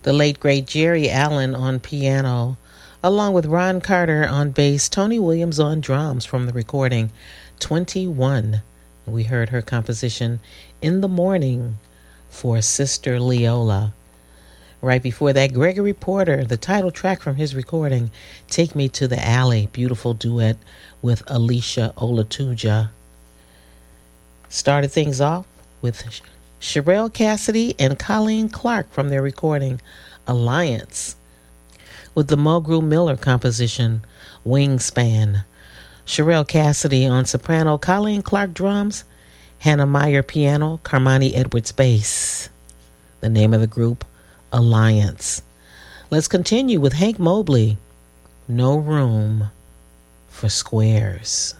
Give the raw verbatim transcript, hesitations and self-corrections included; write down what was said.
The late, great Jerry Allen on piano, along with Ron Carter on bass, Tony Williams on drums from the recording twenty-one. We heard her composition In the Morning for Sister Leola. Right before that, Gregory Porter, the title track from his recording, Take Me to the Alley, beautiful duet with Alicia Olatuja. Started things off with Sherelle Cassidy and Colleen Clark from their recording Alliance, with the Mulgrew Miller composition Wingspan. Sherelle Cassidy on soprano, Colleen Clark drums, Hannah Meyer piano, Carmani Edwards bass. The name of the group, Alliance. Let's continue with Hank Mobley, No Room for Squares.